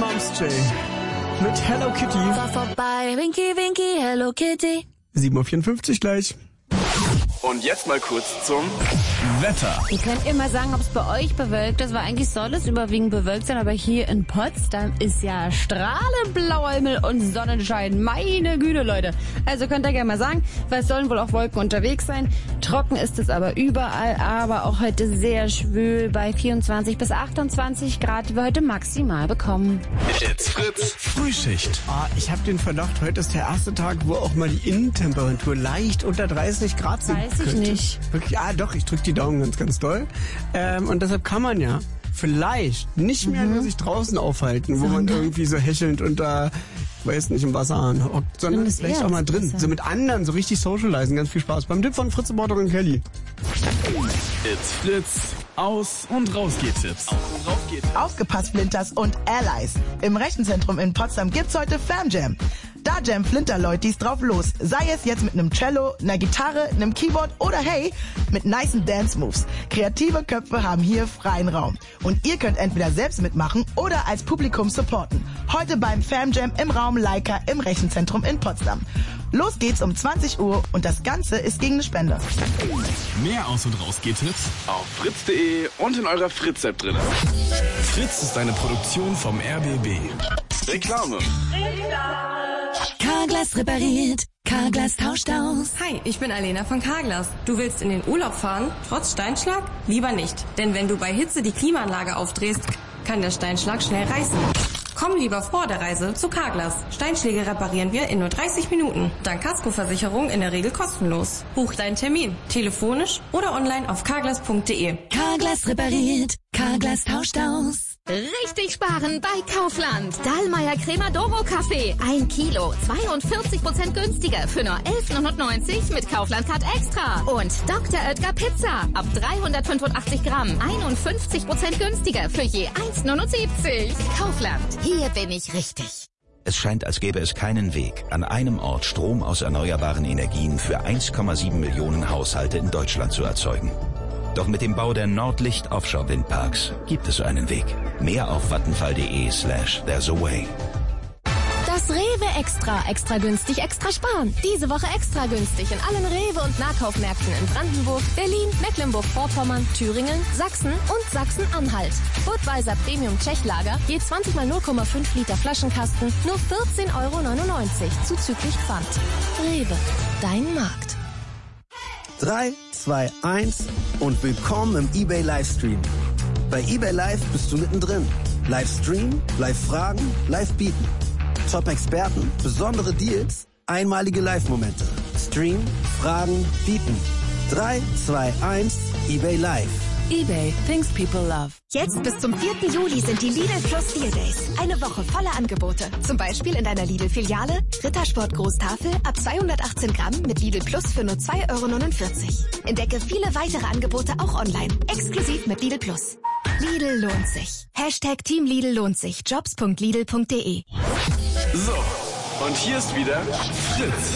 Mom's Jay mit Hello Kitty. Fahr vorbei, Winky, Winky, Hello Kitty. 7.54 Uhr gleich. Und jetzt mal kurz zum Wetter. Ihr könnt immer sagen, ob es bei euch bewölkt ist, weil eigentlich soll es überwiegend bewölkt sein, aber hier in Potsdam ist ja strahlend blauer Himmel und Sonnenschein. Meine Güte, Leute. Also könnt ihr gerne mal sagen, weil es sollen wohl auch Wolken unterwegs sein. Trocken ist es aber überall, aber auch heute sehr schwül bei 24 bis 28 Grad, die wir heute maximal bekommen. It's Fritz Frühschicht. Ich habe den Verdacht, heute ist der erste Tag, wo auch mal die Innentemperatur leicht unter 30 Grad sinkt. Weiß ich nicht. Wirklich, doch, ich drücke die Daumen ganz, ganz doll. Und deshalb kann man ja vielleicht nicht mehr nur sich draußen aufhalten, wo man irgendwie so hechelnd unter, weiß nicht, im Wasserhahn hockt, sondern vielleicht auch mal drin. So mit anderen, so richtig socialisen. Ganz viel Spaß. Beim Tipp von Fritz-Reporterin Kelly. It's Fritz. Aus- und Rausgeh-Tipps. Aufgepasst, Flinters und Allies. Im Rechenzentrum in Potsdam gibt's heute FamJam. Da jammen Flinter-Leutis drauf los. Sei es jetzt mit einem Cello, einer Gitarre, einem Keyboard oder hey, mit nicen Dance-Moves. Kreative Köpfe haben hier freien Raum. Und ihr könnt entweder selbst mitmachen oder als Publikum supporten. Heute beim FamJam im Raum Leica im Rechenzentrum in Potsdam. Los geht's um 20 Uhr und das Ganze ist gegen eine Spende. Mehr Aus- und Rausgeh-Tipps auf fritz.de und in eurer Fritz-App drin. Fritz ist eine Produktion vom RBB. Reklame. Carglass repariert, Carglass tauscht aus. Hi, ich bin Alena von Carglass. Du willst in den Urlaub fahren, trotz Steinschlag? Lieber nicht, denn wenn du bei Hitze die Klimaanlage aufdrehst, kann der Steinschlag schnell reißen. Komm lieber vor der Reise zu Carglass. Steinschläge reparieren wir in nur 30 Minuten. Dank Kaskoversicherung in der Regel kostenlos. Buch deinen Termin, telefonisch oder online auf carglass.de. Carglass repariert, Carglass tauscht aus. Richtig sparen bei Kaufland. Dallmayr Cremadoro Kaffee. 1 Kilo, 42% günstiger für nur 11,99 mit Kaufland Card Extra. Und Dr. Oetker Pizza. Ab 385 Gramm. 51% günstiger für je 1,79. Kaufland. Hier bin ich richtig. Es scheint, als gäbe es keinen Weg, an einem Ort Strom aus erneuerbaren Energien für 1,7 Millionen Haushalte in Deutschland zu erzeugen. Doch mit dem Bau der Nordlicht Offshore Windparks gibt es einen Weg. Mehr auf vattenfall.de/there's a way. Das Rewe Extra günstig, extra sparen. Diese Woche extra günstig in allen Rewe- und Nahkaufmärkten in Brandenburg, Berlin, Mecklenburg-Vorpommern, Thüringen, Sachsen und Sachsen-Anhalt. Budweiser Premium Tschechlager, je 20 mal 0,5 Liter Flaschenkasten, nur 14,99 € zuzüglich Pfand. Rewe, dein Markt. 3, 2, 1 und willkommen im eBay Livestream. Bei eBay Live bist du mittendrin. Livestream, Live-Fragen, Live-Bieten. Top-Experten, besondere Deals, einmalige Live-Momente. Stream, Fragen, Bieten. 3, 2, 1, eBay Live. eBay, things people love. Jetzt bis zum 4. Juli sind die Lidl Plus Deal Days. Eine Woche voller Angebote. Zum Beispiel in deiner Lidl-Filiale Rittersport Großtafel ab 218 Gramm mit Lidl Plus für nur 2,49 €. Entdecke viele weitere Angebote auch online. Exklusiv mit Lidl Plus. Lidl lohnt sich. Hashtag Team Lidl lohnt sich. Jobs.lidl.de. So, und hier ist wieder Fritz.